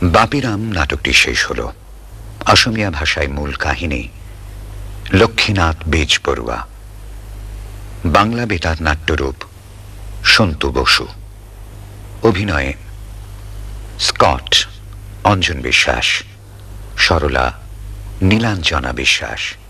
বাপিরাম নাটকটি শেষ হল। অসমীয়া ভাষায় মূল কাহিনী লক্ষ্মীনাথ বেজবরুয়া, বাংলা বেতার নাট্যরূপ সন্তু বসু, অভিনয়ে স্কট অঞ্জন বিশ্বাস, সরলা নীলাঞ্জনা বিশ্বাস।